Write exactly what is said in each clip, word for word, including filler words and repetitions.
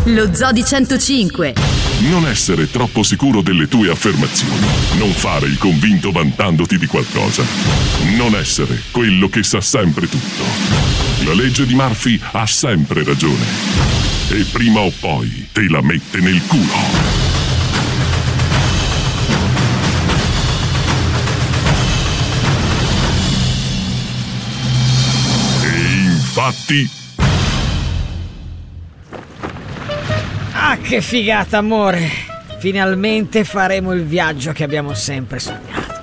Lo Zoo di centocinque. Non essere troppo sicuro delle tue affermazioni. Non fare il convinto vantandoti di qualcosa. Non essere quello che sa sempre tutto. La legge di Murphy ha sempre ragione. E prima o poi te la mette nel culo. Infatti. Ah, che figata, amore! Finalmente faremo il viaggio che abbiamo sempre sognato.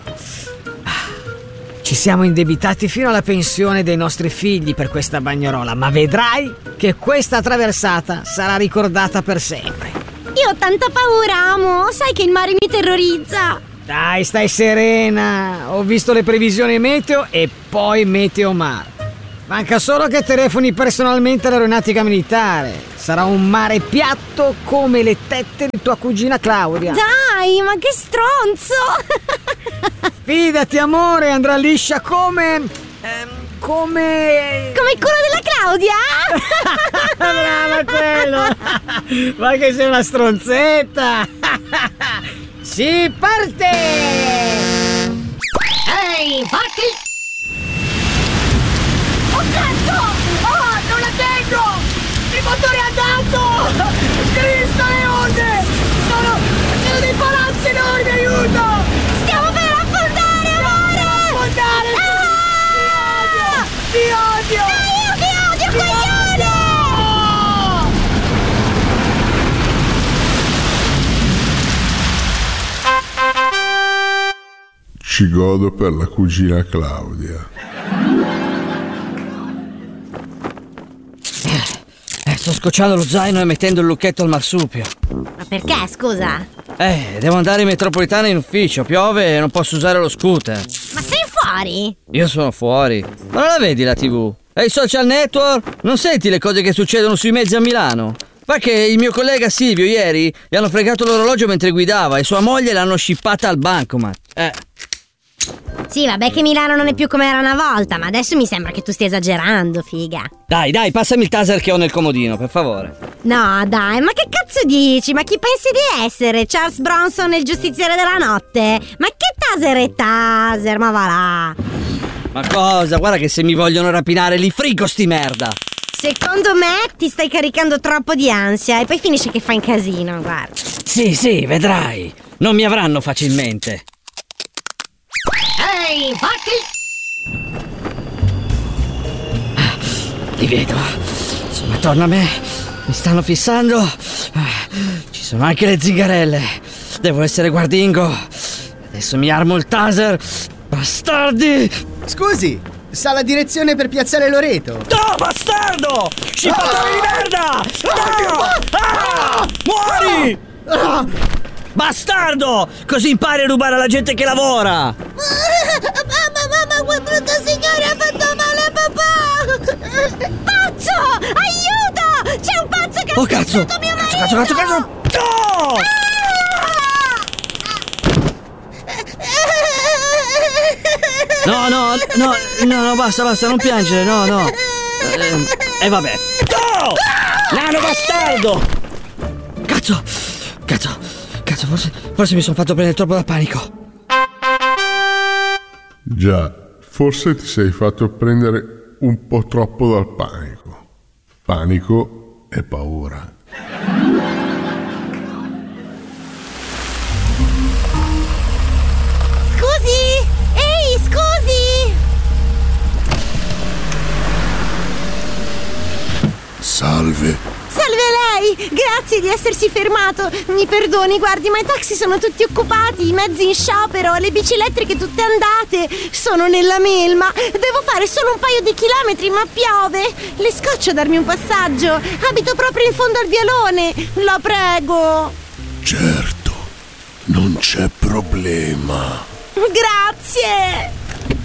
Ci siamo indebitati fino alla pensione dei nostri figli per questa bagnarola, ma vedrai che questa traversata sarà ricordata per sempre. Io ho tanta paura, amo. Sai che il mare mi terrorizza. Dai, stai serena. Ho visto le previsioni meteo e poi Meteomar. Manca solo che telefoni personalmente all'aeronautica militare. Sarà un mare piatto come le tette di tua cugina Claudia. Dai, ma che stronzo! Fidati, amore, andrà liscia come... Ehm, come... Come il culo della Claudia? Brava, quello! Ma che sei una stronzetta! Si parte! Ehi, infatti! Oh cazzo! Oh, non la tengo! Il motore è andato! Cristo, le onde! Sono... sono dei palazzi enormi, aiuto! Stiamo per affondare, amore! Affondare! Ah! Ti odio! Dai, io ti odio, Ti coglione! Ci godo per la cugina Claudia. Eh, sto scocciando lo zaino e mettendo il lucchetto al marsupio. Ma perché, scusa? Eh, devo andare in metropolitana in ufficio, piove e non posso usare lo scooter. Ma sei fuori? Io sono fuori. Ma non la vedi la tivù? E i social network? Non senti le cose che succedono sui mezzi a Milano? Va che il mio collega Silvio ieri gli hanno fregato l'orologio mentre guidava e sua moglie l'hanno scippata al bancomat. Eh. Sì, vabbè che Milano non è più come era una volta, ma adesso mi sembra che tu stia esagerando, figa. Dai, dai, passami il taser che ho nel comodino, per favore. No, dai, ma che cazzo dici? Ma chi pensi di essere? Charles Bronson, il giustiziere della notte? Ma che taser è taser? Ma va là. Ma cosa? Guarda che se mi vogliono rapinare li frigo sti merda. Secondo me ti stai caricando troppo di ansia e poi finisce che fai un casino, guarda. Sì, sì, vedrai. Non mi avranno facilmente. Ehi, infatti! Li vedo. Sono attorno a me. Mi stanno fissando. Ci sono anche le zingarelle. Devo essere guardingo. Adesso mi armo il taser. Bastardi! Scusi, sa la direzione per Piazzale Loreto? No, bastardo! Scippatore di merda! No! Ah! Muori! Bastardo! Così impari a rubare alla gente che lavora! Mamma, mamma, quel brutto signore ha fatto male a papà! Pazzo! Aiuto! C'è un pazzo che ha Oh cazzo! spezzato mio Cazzo, marito! cazzo, cazzo, cazzo! No! No, no, no, no, no, basta, basta, non piangere, no, no. E eh, vabbè. No! Nano bastardo! Cazzo! Cazzo! Cazzo, forse, forse mi sono fatto prendere troppo dal panico. Già, forse ti sei fatto prendere un po' troppo dal panico. Panico e paura. Scusi! Ehi, scusi! Salve. Salve a lei! Grazie di essersi fermato. Mi perdoni, guardi, ma i taxi sono tutti occupati, i mezzi in sciopero, le bici elettriche tutte andate. Sono nella melma. Devo fare solo un paio di chilometri, ma piove. Le scoccio a darmi un passaggio. Abito proprio in fondo al vialone. La prego. Certo, non c'è problema. Grazie!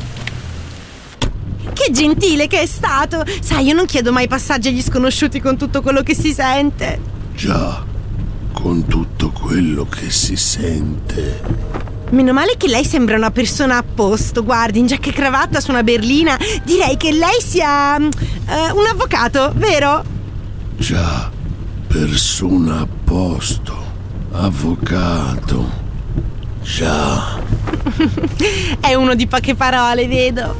Che gentile che è stato! Sai, io non chiedo mai passaggi agli sconosciuti con tutto quello che si sente. Già, con tutto quello che si sente. Meno male che lei sembra una persona a posto. Guardi, in giacca e cravatta su una berlina. Direi che lei sia uh, un avvocato, vero? Già, Persona a posto. Avvocato. Già. È uno di poche parole, vedo.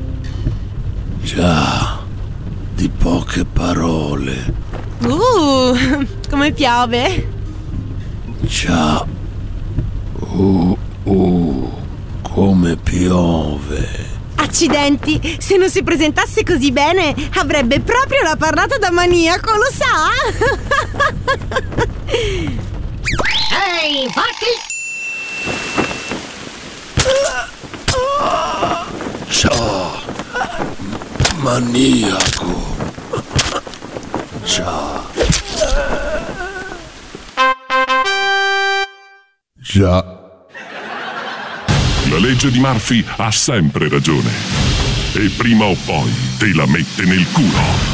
Già. Di poche parole. Uh, come piove. Già. Uh, uh, come piove. Accidenti, se non si presentasse così bene avrebbe proprio la parlata da maniaco, lo sa? Ehi, infatti! Già. Maniaco. Già. Già. La legge di Murphy ha sempre ragione. E prima o poi te la mette nel culo.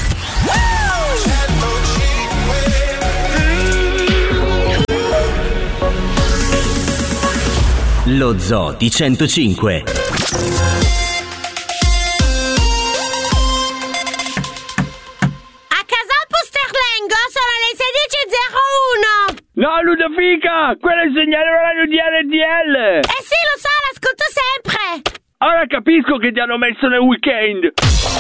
Lo Zoo di centocinque. No, Ludovica! Quello è il segnale orario di R T L! Eh sì, lo so, l'ascolto sempre! Ora capisco che ti hanno messo nel weekend!